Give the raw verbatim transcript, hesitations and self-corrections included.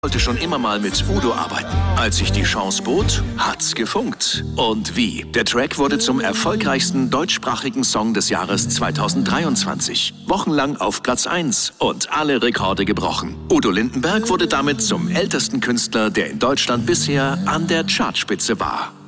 wollte schon immer mal mit Udo arbeiten. Als sich die Chance bot, hat's gefunkt. Und wie? Der Track wurde zum erfolgreichsten deutschsprachigen Song des Jahres zweitausenddreiundzwanzig. Wochenlang auf Platz eins und alle Rekorde gebrochen. Udo Lindenberg wurde damit zum ältesten Künstler, der in Deutschland bisher an der Chartspitze war.